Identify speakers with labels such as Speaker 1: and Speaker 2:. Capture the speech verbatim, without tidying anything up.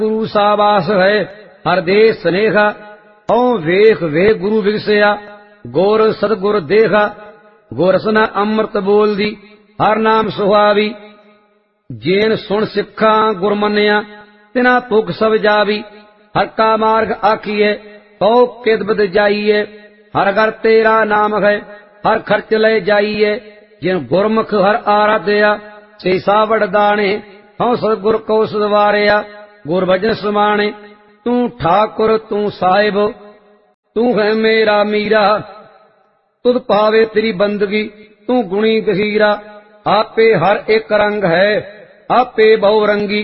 Speaker 1: गुरु साबास है हर दे स्नेहा औ वेख वे गुरु विगसिया गुर सतगुर देखा गुरसना अमृत बोल दी हर नाम सुहावी जेन सुन सिखा गुर मनिया तिना भुख सब जावी हर का मार्ग आखिए तो किद बद जाइए हर घर तेरा नाम है हर खर्च ले जाइए जिन गुरमुख हर आराध्या से सावड़ दाने हौ सतगुर को सदवारिया गुर भजन समाने तू ठाकुर तू साहिब तू है मेरा मीरा तुद पावे तेरी बंदगी तू गुणी गहीरा आपे हर एक रंग है आपे बहुरंगी